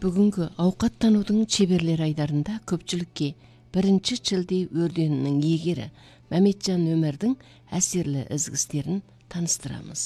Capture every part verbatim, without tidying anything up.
Бүгүнкү аукаттануудун чеберлер айдарында көпчүлүккө биринчи чылдый өрдөнүнүн эгери Мамитжан Өмөрдүн әсерлі изгистерин таныстырамыз.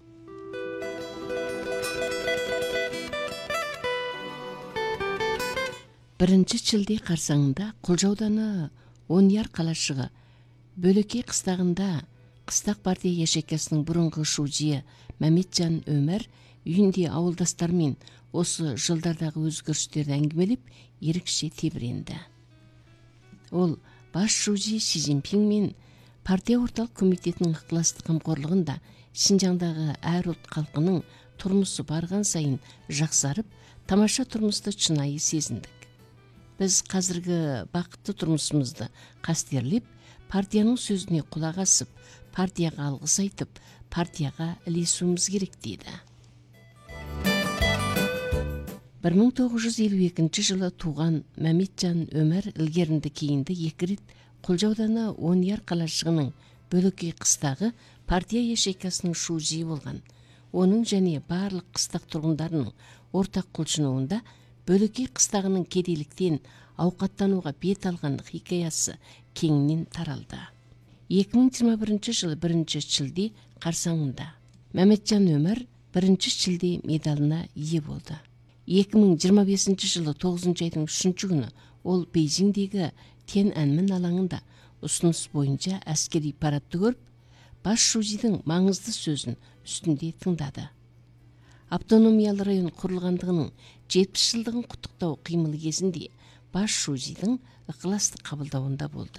Биринчи чылдый карсаңында Кулжа ауданы Оньяр калашыгы Бөлөкей кыстагында Кыстак партия яшекесинин бурунку шужийи Мамитжан Өмөр үйүндө ауылдастар менен осы жылдардагы өзгөрүштөрдү әңгимелеп, ерекше тебиренди. Ол баш шужий Си Цзиньпин менен партия орталык комитетинин ыктыластык камкорлугунда Шинжаңдагы ар ұлт калкынын турмусу барган сайын жаксарып, тамаша турмусту чынайы сезиндик. Биз казыркы бакыттуу турмусубузду кастерлеп, партиянын сөзүнө кулак асып, партияга алгыс айтып, партияга илесүүбүз керек дейди. бир миң тогуз жүз элүү экинчи жылы тууган Мамитжан Өмөр илгеринде кийинде эки рет Кулжа ауданы Оньяр калашыгынын Бөлөкей кыстагы партия яшейкасынын шужийи болгон. Онун және баардык кыстак тургундарынын ортак кулчунуунда Бөлөкей кыстагынын кедейликтен аукаттанууга бет алган хикаясы кеңинен таралды. эки миң жыйырма биринчи жылы биринчи чылдый карсаңында Мамитжан Өмөр биринчи чылдый медалына ээ болду. эки миң жыйырма бешинчи жылы тогузунчу айдын үчүнчү күнү ол Бейжиңдеги Тяньаньмэнь алаңында усунус боюнча аскерий парадты көрүп, баш шужийдин маңызды сөзүн үстүндө тыңдады. Автономиялы район курулгандыгынын жетимиш жылдыгын куттуктоо кыймылы кезинде баш шужийдин ыкыластык кабылдауында болду.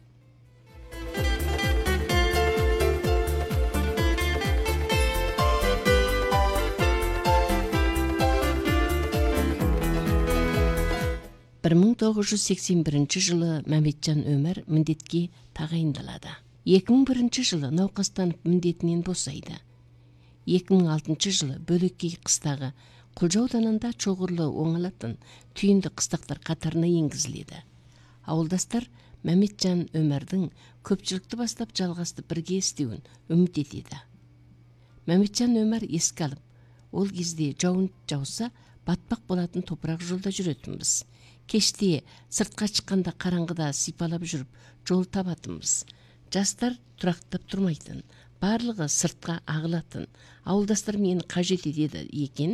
бир миң тогуз жүз сексен биринчи жылы Мамитжан Өмөр міндетке тагайындалады. эки миң биринчи жылы наукастанып міндетинен босайды. эки миң алтынчы жылы Бөлөкей кыстагы Кулжа ауданында чогурлу оңалатын түйүндү кыстактар катарына энгизилди. Ауылдастар Мамитжан Өмөрдүн көпчүлүктү баштап жалгастып бирге эстеүүн үмүт этеди. Мамитжан Өмөр эске алып, ол кезде жауын жауса батпак болатын топурак жолдо жүрөтүнбүз. Кечти сыртка чыкканда караңгыда сыйпалап жүрүп, жол табатынбыз. Жастар турактап турмайтын, баардыгы сыртка агылатын. Ауылдастар мени кажет этеди экен.